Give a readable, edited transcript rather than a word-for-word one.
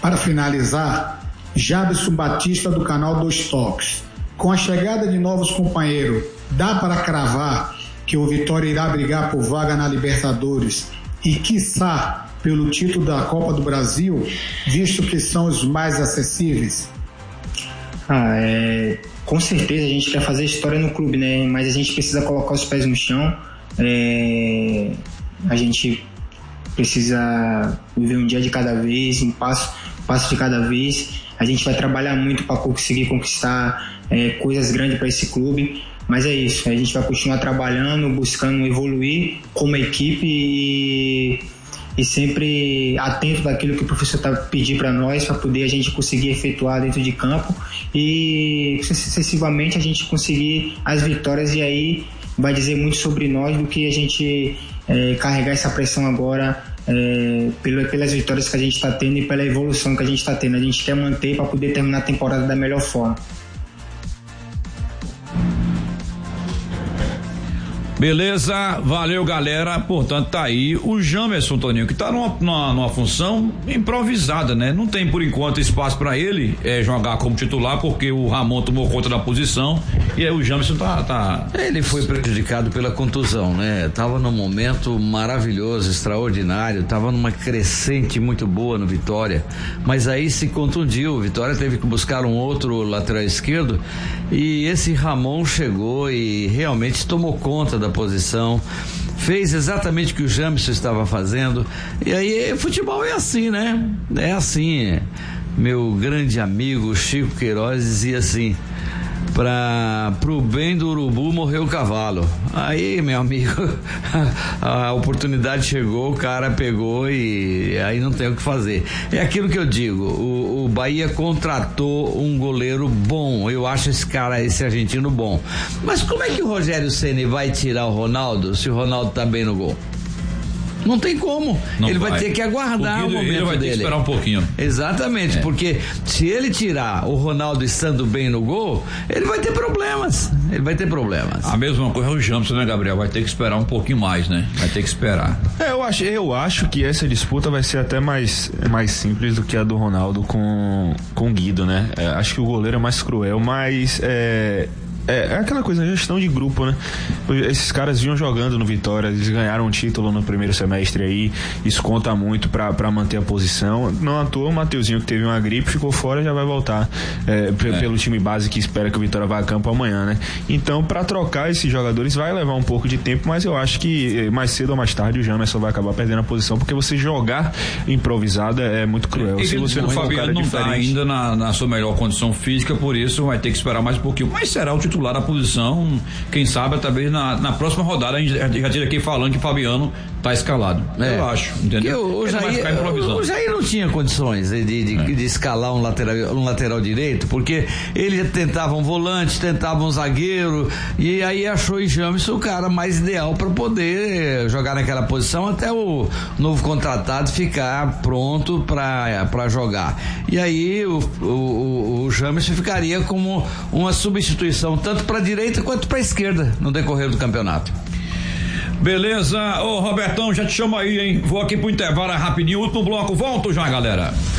Para finalizar, Jabson Batista do canal Dois Toques. Com a chegada de novos companheiros, dá para cravar que o Vitória irá brigar por vaga na Libertadores e, quiçá, pelo título da Copa do Brasil, visto que são os mais acessíveis? Com certeza a gente quer fazer história no clube, né? Mas a gente precisa colocar os pés no chão. A gente precisa viver um dia de cada vez, um passo de cada vez. A gente vai trabalhar muito para conseguir conquistar coisas grandes para esse clube. Mas é isso, a gente vai continuar trabalhando, buscando evoluir como equipe e sempre atento daquilo que o professor está pedindo para nós, para poder a gente conseguir efetuar dentro de campo e sucessivamente a gente conseguir as vitórias, e aí vai dizer muito sobre nós do que a gente carregar essa pressão agora pelas vitórias que a gente está tendo e pela evolução que a gente está tendo. A gente quer manter para poder terminar a temporada da melhor forma. Beleza, valeu galera. Portanto, tá aí o Jamerson, Toninho, que tá numa função improvisada, né? Não tem por enquanto espaço para ele jogar como titular, porque o Ramon tomou conta da posição e aí o Jamerson tá. Ele foi prejudicado pela contusão, né? Tava num momento maravilhoso, extraordinário, tava numa crescente muito boa no Vitória, mas aí se contundiu. O Vitória teve que buscar um outro lateral esquerdo e esse Ramon chegou e realmente tomou conta da posição, fez exatamente o que o Jamerson estava fazendo. E aí futebol é assim, né? É assim. Meu grande amigo Chico Queiroz dizia assim: pro bem do urubu morreu o cavalo. Aí, meu amigo, a oportunidade chegou, o cara pegou e aí não tem o que fazer. É aquilo que eu digo, o Bahia contratou um goleiro bom, eu acho esse argentino bom. Mas como é que o Rogério Ceni vai tirar o Ronaldo se o Ronaldo tá bem no gol? Não tem como. Ele vai ter que aguardar o momento dele. Ele vai ter que esperar um pouquinho. Exatamente, porque se ele tirar o Ronaldo estando bem no gol, ele vai ter problemas. A mesma coisa é o Jamerson, né, Gabriel? Vai ter que esperar um pouquinho mais, né? Vai ter que esperar. Eu acho que essa disputa vai ser até mais simples do que a do Ronaldo com o Guido, né? Acho que o goleiro é mais cruel, mas é aquela coisa, gestão de grupo, né? Esses caras vinham jogando no Vitória, eles ganharam um título no primeiro semestre aí, isso conta muito pra manter a posição. Não à toa o Mateuzinho, que teve uma gripe, ficou fora, já vai voltar pelo time base que espera que o Vitória vá a campo amanhã, né? Então, pra trocar esses jogadores vai levar um pouco de tempo, mas eu acho que mais cedo ou mais tarde o Jamerson vai acabar perdendo a posição, porque você jogar improvisado é muito cruel. Se você não for um cara não diferente, tá ainda na sua melhor condição física, por isso vai ter que esperar mais um pouquinho. Mas será o titular da posição, quem sabe talvez na próxima rodada a gente já tira aqui falando que o Fabiano tá escalado. Eu acho, entendeu? O Jair não tinha condições de escalar um lateral direito, porque ele tentava um volante, tentava um zagueiro, e aí achou em Jamerson o cara mais ideal para poder jogar naquela posição até o novo contratado ficar pronto para jogar. E aí o Jamerson ficaria como uma substituição tanto para a direita quanto para a esquerda no decorrer do campeonato. Beleza, ô Robertão, já te chamo aí, hein? Vou aqui pro intervalo rapidinho, último bloco, volto já, galera.